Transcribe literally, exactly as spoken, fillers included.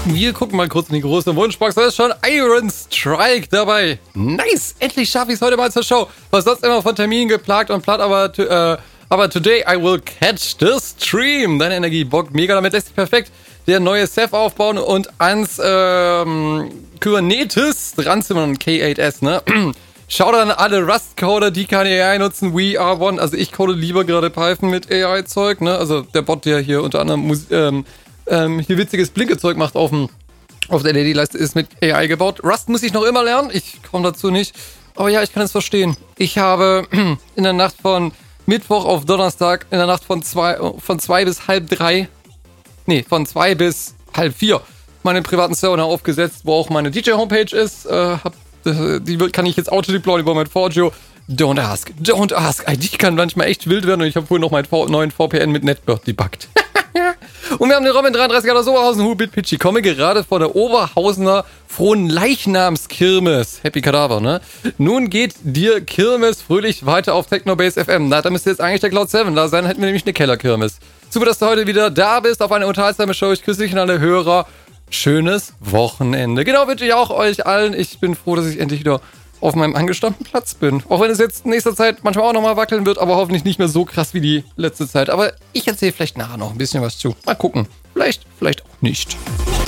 Wir gucken mal kurz in die große Wunschbox. Da ist schon Iron Strike dabei. Nice! Endlich schaffe ich es heute mal zur Show. War sonst immer von Terminen geplagt und platt, aber, äh, aber today I will catch the stream. Deine Energie bockt mega, damit lässt sich perfekt der neue Seth aufbauen und ans ähm, Kubernetes dranzimmern. K acht S, ne? Schaut an alle Rust-Coder, die keine A I nutzen. We are one. Also ich code lieber gerade Python mit A I-Zeug, ne? Also der Bot, der hier unter anderem Mus ähm, ähm, hier witziges Blinkezeug macht auf dem auf der L E D-Leiste, ist mit A I gebaut. Rust muss ich noch immer lernen. Ich komme dazu nicht. Aber ja, ich kann es verstehen. Ich habe in der Nacht von Mittwoch auf Donnerstag, in der Nacht von zwei, von zwei bis halb drei, nee, von zwei bis halb vier meine privaten Server aufgesetzt, wo auch meine D J-Homepage ist. Äh, hab, äh, die kann ich jetzt auto-deployen über mein vier Geo. Don't ask, don't ask. Die kann manchmal echt wild werden und ich habe vorhin noch meinen neuen V P N mit Netbird debuggt. Und wir haben den Robin dreiunddreißig aus Oberhausen, Hubit Pitchy. Komme gerade vor der Oberhausener frohen Leichnamskirmes. Happy Kadaver, ne? Nun geht dir Kirmes fröhlich weiter auf Technobase F M. Na, da müsste jetzt eigentlich der Cloud sieben da sein, hätten wir nämlich eine Kellerkirmes. Super, dass du heute wieder da bist auf eine unterhaltsame Show. Ich grüße dich und alle Hörer. Schönes Wochenende. Genau, wünsche ich auch euch allen. Ich bin froh, dass ich endlich wieder auf meinem angestammten Platz bin. Auch wenn es jetzt in nächster Zeit manchmal auch nochmal wackeln wird, aber hoffentlich nicht mehr so krass wie die letzte Zeit. Aber ich erzähle vielleicht nachher noch ein bisschen was zu. Mal gucken. Vielleicht, vielleicht auch nicht.